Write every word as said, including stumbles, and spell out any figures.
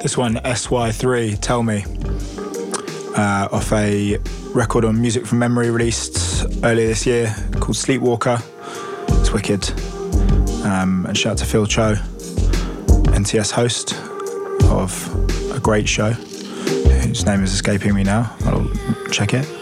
This one, S Y three, Tell Me, uh, off a record on Music from Memory released earlier this year called Sleepwalker. It's wicked. Um, and shout out to Phil Cho, N T S host of a great show, whose name is escaping me now. I'll check it.